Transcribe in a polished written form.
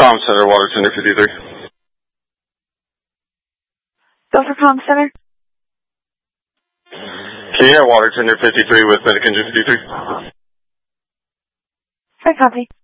Comm Center, Water Tender 53. Go for Comm Center. Yeah, Water Tender 53 with Medic Engine 53. I copy.